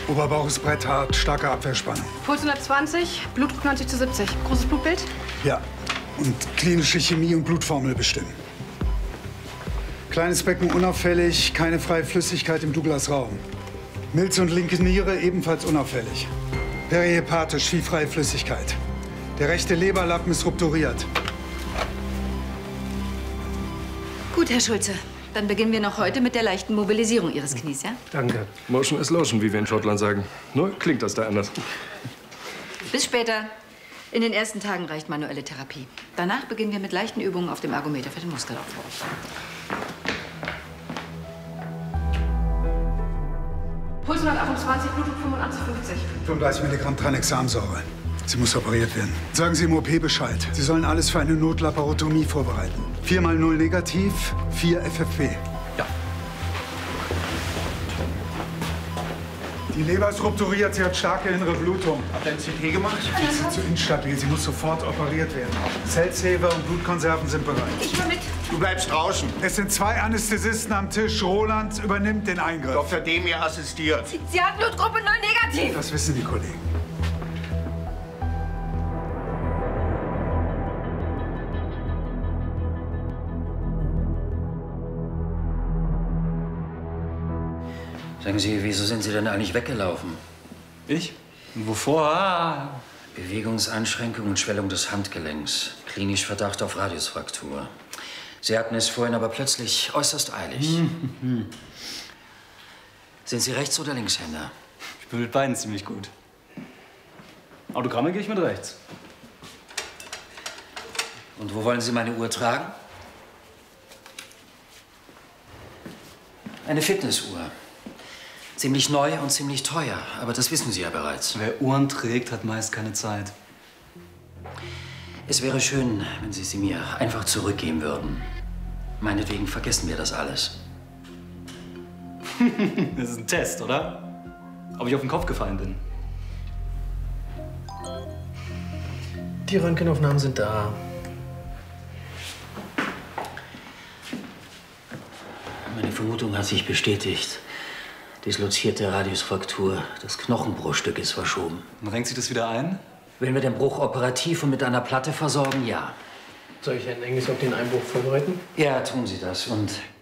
Oberbauch ist bretthart, starke Abwehrspannung. Puls 120, Blutdruck 90/70. Großes Blutbild? Ja. Und klinische Chemie und Blutformel bestimmen. Kleines Becken unauffällig, keine freie Flüssigkeit im Douglas-Raum. Milz und linke Niere ebenfalls unauffällig. Perihepatisch, viel freie Flüssigkeit. Der rechte Leberlappen ist rupturiert. Gut, Herr Schulze. Dann beginnen wir noch heute mit der leichten Mobilisierung Ihres Knies, ja? Danke. Motion is Lotion, wie wir in Schottland sagen. Nur klingt das da anders. Bis später. In den ersten Tagen reicht manuelle Therapie. Danach beginnen wir mit leichten Übungen auf dem Ergometer für den Muskelaufbau. Puls 128, Blutdruck 85/50. 35 Milligramm Tranexamsäure. Sie muss operiert werden. Sagen Sie im OP Bescheid. Sie sollen alles für eine Notlaparotomie vorbereiten. 4x0 negativ, 4 FFP. Ja. Die Leber ist rupturiert, sie hat starke innere Blutung. Habt ihr ein CT gemacht? Sie ist zu instabil, sie muss sofort operiert werden. Zellsaver und Blutkonserven sind bereit. Ich will mit. Du bleibst draußen. Es sind 2 Anästhesisten am Tisch. Roland übernimmt den Eingriff. Dr. Demir assistiert. Sie hat Blutgruppe 0 negativ. Das wissen die Kollegen. Sagen Sie, wieso sind Sie denn eigentlich weggelaufen? Ich? Wovor? Ah. Bewegungseinschränkung und Schwellung des Handgelenks. Klinisch Verdacht auf Radiusfraktur. Sie hatten es vorhin aber plötzlich äußerst eilig. Sind Sie Rechts- oder Linkshänder? Ich bin mit beiden ziemlich gut. Autogramme gehe ich mit rechts. Und wo wollen Sie meine Uhr tragen? Eine Fitnessuhr. Ziemlich neu und ziemlich teuer, aber das wissen Sie ja bereits. Wer Uhren trägt, hat meist keine Zeit. Es wäre schön, wenn Sie sie mir einfach zurückgeben würden. Meinetwegen vergessen wir das alles. Das ist ein Test, oder? Ob ich auf den Kopf gefallen bin. Die Röntgenaufnahmen sind da. Meine Vermutung hat sich bestätigt. Dislozierte Radiusfraktur. Das Knochenbruchstück ist verschoben. Und renkt sich das wieder ein? Wenn wir den Bruch operativ und mit einer Platte versorgen, ja. Soll ich Herrn Engels auf den Einbruch vorbereiten? Ja, tun Sie das. Und